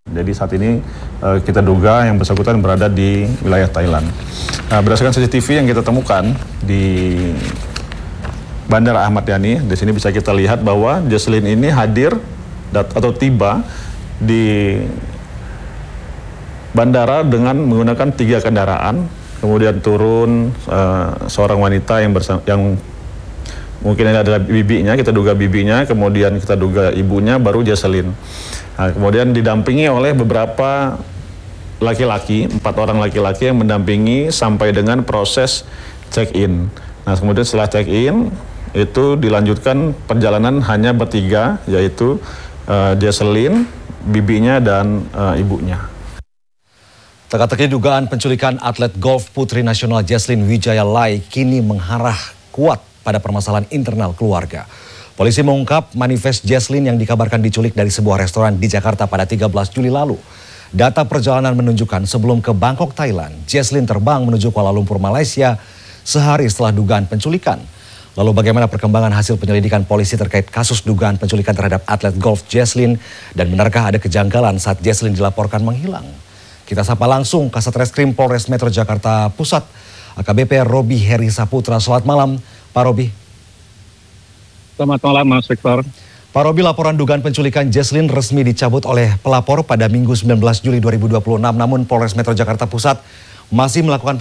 Jadi saat ini kita duga yang bersangkutan berada di wilayah Thailand. Berdasarkan CCTV yang kita temukan di Bandara Ahmad Yani, di sini bisa kita lihat bahwa Jesslyn ini hadir atau tiba di bandara dengan menggunakan 3 kendaraan, kemudian turun seorang wanita yang mungkin ini adalah bibinya, kita duga bibinya, kemudian kita duga ibunya, baru Jesslyn. Nah, kemudian didampingi oleh beberapa laki-laki, 4 orang laki-laki yang mendampingi sampai dengan proses check-in. Nah, kemudian setelah check-in, itu dilanjutkan perjalanan hanya bertiga, yaitu Jesslyn, bibinya, dan ibunya. Teka-teki dugaan penculikan atlet golf putri nasional Jesslyn Wijaya Lai kini mengarah kuat pada permasalahan internal keluarga. Polisi mengungkap manifest Jesslyn yang dikabarkan diculik dari sebuah restoran di Jakarta pada 13 Juli lalu. Data perjalanan menunjukkan sebelum ke Bangkok, Thailand, Jesslyn terbang menuju Kuala Lumpur, Malaysia sehari setelah dugaan penculikan. Lalu bagaimana perkembangan hasil penyelidikan polisi terkait kasus dugaan penculikan terhadap atlet golf Jesslyn, dan benarkah ada kejanggalan saat Jesslyn dilaporkan menghilang? Kita sapa langsung Kasat Reskrim Polres Metro Jakarta Pusat, AKBP Robi Heri Saputra. Selamat malam, Pak Robi. Selamat malam, Mas Victor. Pak Robi, laporan dugaan penculikan Jesslyn resmi dicabut oleh pelapor pada Minggu 19 Juli 2026. Namun Polres Metro Jakarta Pusat masih melakukan